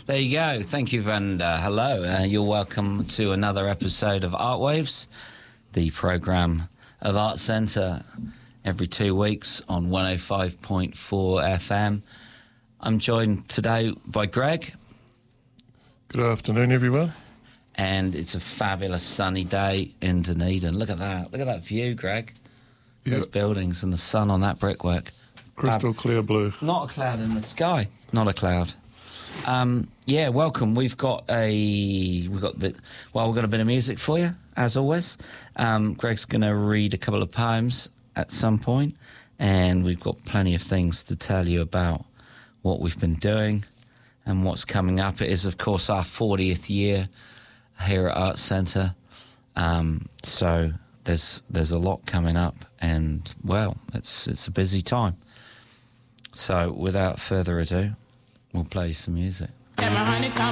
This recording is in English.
There you go. Thank you, and hello. You're welcome to another episode of Art Waves, the programme of Art Centre, every 2 weeks on 105.4 FM. I'm joined today by Greg. Good afternoon, everyone. And it's a fabulous sunny day in Dunedin. Look at that. Look at that view, Greg. Yep. Those buildings and the sun on that brickwork. Crystal clear blue. Not a cloud in the sky. Not a cloud. Yeah, welcome. We've got a bit of music for you, as always. Greg's going to read a couple of poems at some point, and we've got plenty of things to tell you about what we've been doing and what's coming up. It is, of course, our 40th year here at Arts Centre, so there's a lot coming up, and well, it's a busy time. So without further ado, we'll play some music.